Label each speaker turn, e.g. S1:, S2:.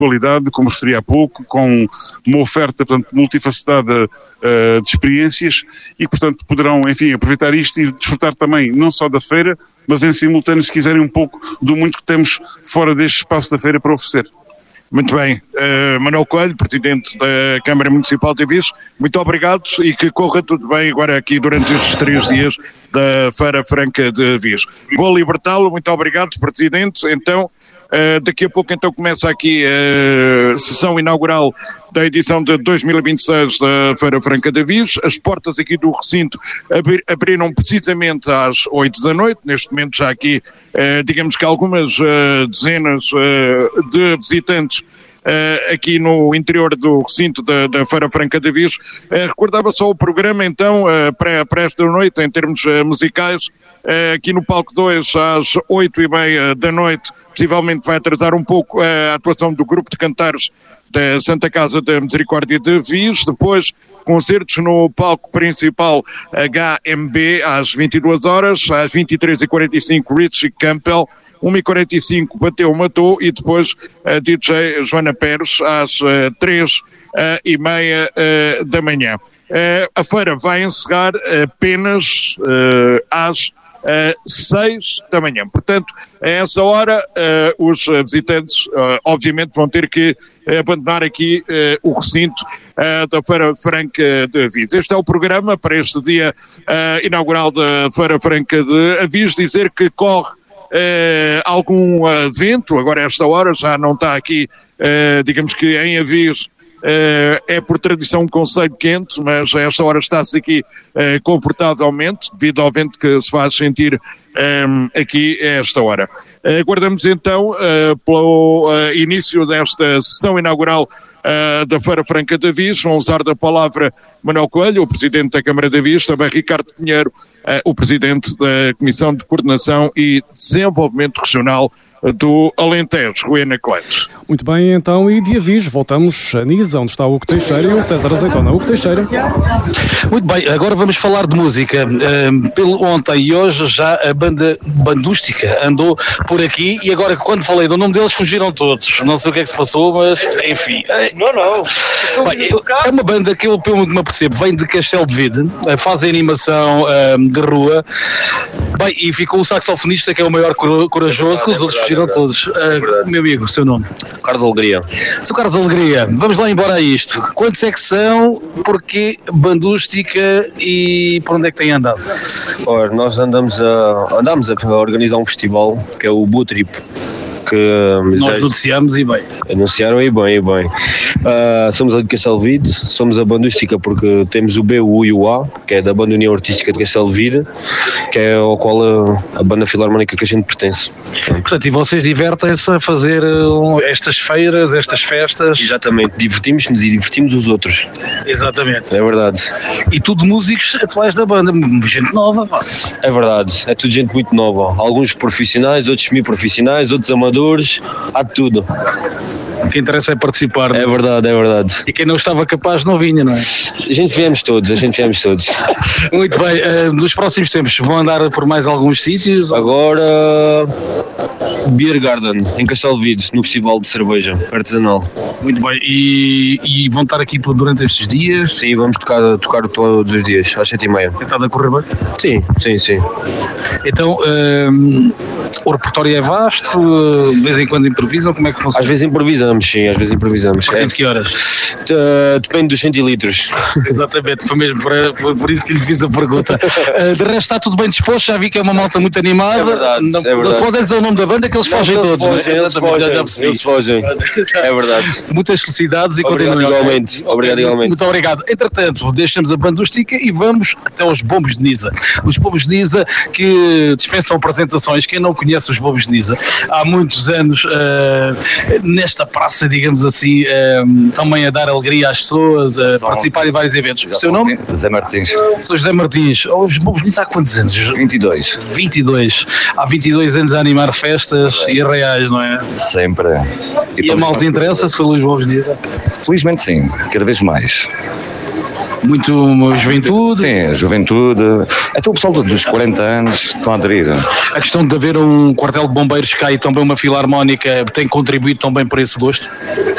S1: qualidade, como referi há pouco, com uma oferta, portanto, multifacetada de experiências e, portanto, poderão, enfim, aproveitar isto e desfrutar também, não só da feira, mas em simultâneo, se quiserem, um pouco do muito que temos fora deste espaço da feira para oferecer.
S2: Muito bem. Manuel Coelho, Presidente da Câmara Municipal de Avis, muito obrigado e que corra tudo bem agora aqui durante estes 3 dias da Feira Franca de Avis. Vou libertá-lo, muito obrigado, Presidente. Então, daqui a pouco então começa aqui a sessão inaugural da edição de 2026 da Feira Franca de Avis. As portas aqui do recinto abriram precisamente às 8 da noite. Neste momento já aqui, digamos que algumas dezenas de visitantes aqui no interior do recinto da Feira Franca de Avis. Recordava só o programa então para esta noite em termos musicais. Aqui no Palco 2 às 8h30 da noite, possivelmente vai atrasar um pouco a atuação do grupo de cantares da Santa Casa da Misericórdia de Avis. Depois concertos no palco principal HMB às 22 horas, às 23h45 Richie Campbell, 1h45 Bateu Matou e depois a DJ Joana Pérez às 3h30 da manhã. A feira vai encerrar apenas às 6 da manhã. Portanto, a essa hora, os visitantes, obviamente, vão ter que abandonar aqui o recinto da Feira Franca de Avis. Este é o programa para este dia inaugural da Feira Franca de Avis. Dizer que corre algum evento, agora a esta hora já não está aqui, digamos que em Avis, é por tradição um concelho quente, mas a esta hora está-se aqui confortavelmente, devido ao vento que se faz sentir aqui a esta hora. Aguardamos então pelo início desta sessão inaugural da Feira Franca de Avis. Vão usar da palavra Manuel Coelho, o Presidente da Câmara de Avis, também Ricardo Pinheiro, o Presidente da Comissão de Coordenação e Desenvolvimento Regional do Alentejo, Rui Ana Coelho.
S3: Muito bem, então, e de Avis voltamos a Nisa, onde está o Hugo Teixeira e o César Azeitona. Hugo Teixeira.
S4: Muito bem, agora vamos falar de música. Pelo ontem e hoje já a banda bandústica andou por aqui e agora quando falei do nome deles fugiram todos. Não sei o que é que se passou, mas enfim. Não. Bem, é uma banda que eu, pelo que me apercebo, vem de Castelo de Vide, faz animação de rua. Bem, e ficou o saxofonista que é o maior corajoso, que os outros fugiram todos. Meu amigo, o seu nome?
S5: Carlos Alegria.
S4: Sou Carlos Alegria, vamos lá embora a isto. Quantos é que são, porquê bandústica e por onde é que têm andado?
S5: Ora, nós andamos a organizar um festival que é o Butrip.
S4: Nós noticiamos e bem.
S5: Anunciaram e bem. Somos a de Castelo de Vide, somos a bandústica porque temos o B, o U e o A, que é da Banda União Artística de Castelo de Vide, que é ao qual a banda filarmónica que a gente pertence.
S4: Portanto, e vocês divertem-se a fazer estas feiras, estas festas?
S5: Exatamente, divertimos-nos e divertimos os outros.
S4: Exatamente.
S5: É verdade.
S4: E tudo músicos atuais da banda, gente nova, pá.
S5: É verdade, é tudo gente muito nova. Alguns profissionais, outros semi-profissionais, outros amadores. Há de tudo.
S4: O que interessa é participar.
S5: É verdade.
S4: E quem não estava capaz não vinha, não é?
S5: A gente viemos todos.
S4: Muito bem, nos próximos tempos vão andar por mais alguns sítios?
S5: Agora Beer Garden, em Castelo de Vide, no Festival de Cerveja Artesanal.
S4: Muito bem, e vão estar aqui durante estes dias?
S5: Sim, vamos tocar todos os dias, às 7h30.
S4: Tem estado a correr bem?
S5: Sim.
S4: Então, o repertório é vasto, de vez em quando improvisam, como é que funciona?
S5: Às vezes improvisamos.
S4: A partir de que horas?
S5: Depende dos centilitros.
S4: Exatamente, foi mesmo por isso que lhe fiz a pergunta. De resto está tudo bem disposto, já vi que é uma malta muito animada.
S5: É verdade.
S4: Não se pode dizer o nome da banda que eles fogem todos.
S5: Eles fogem. É verdade.
S4: Muitas felicidades e continuem.
S5: Obrigado igualmente.
S4: Muito obrigado. Entretanto, deixamos a bandústica e vamos até aos Bombos de Nisa. Os Bombos de Nisa que dispensam apresentações. Quem não conhece os Bombos de Nisa, há muitos anos nesta praça, digamos assim, também a dar alegria às pessoas, a participar em vários eventos. O seu nome?
S6: José Martins.
S4: Sou José Martins. Os Bombos de Nisa há quantos anos?
S6: 22.
S4: 22. Há 22 anos a animar festas e arraiais, não é?
S6: Sempre.
S4: E a malta interessa-se pelos Bombos de Nisa?
S6: Felizmente sim, cada vez mais.
S4: Muito juventude?
S6: Sim, juventude. Até o pessoal dos 40 anos estão a aderir.
S4: A questão de haver um quartel de bombeiros cá e também uma filarmónica tem contribuído também para esse gosto?